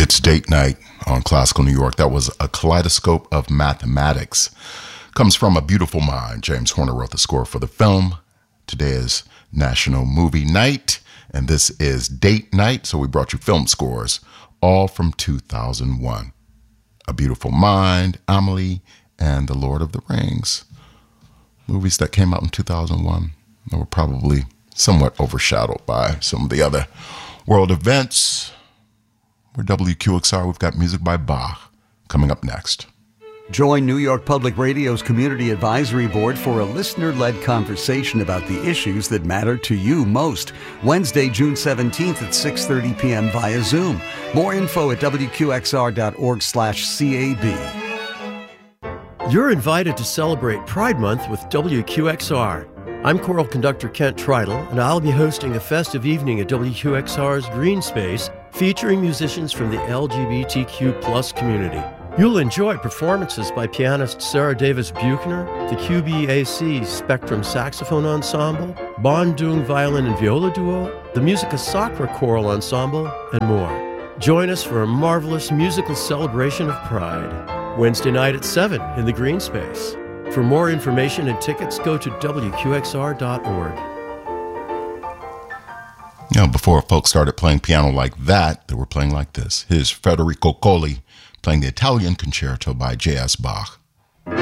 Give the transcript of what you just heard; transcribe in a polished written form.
It's date night on Classical New York. That was A Kaleidoscope of Mathematics. Comes from A Beautiful Mind. James Horner wrote the score for the film. Today is National Movie Night, and this is date night, so we brought you film scores, all from 2001. A Beautiful Mind, Amelie, and The Lord of the Rings. Movies that came out in 2001 that were probably somewhat overshadowed by some of the other world events. We're WQXR. We've got music by Bach coming up next. Join New York Public Radio's Community Advisory Board for a listener-led conversation about the issues that matter to you most. Wednesday, June 17th at 6:30 p.m. via Zoom. More info at wqxr.org/CAB. You're invited to celebrate Pride Month with WQXR. I'm choral conductor Kent Tridle, and I'll be hosting a festive evening at WQXR's Green Space featuring musicians from the LGBTQ+ community. You'll enjoy performances by pianist Sarah Davis Buchner, the QBAC Spectrum Saxophone Ensemble, Bon Dung Violin and Viola Duo, the Musica Sacra Choral Ensemble, and more. Join us for a marvelous musical celebration of Pride. Wednesday night at 7 in the Green Space. For more information and tickets, go to WQXR.org. Now, before folks started playing piano like that, they were playing like this. Here's Federico Colli playing the Italian Concerto by J.S. Bach.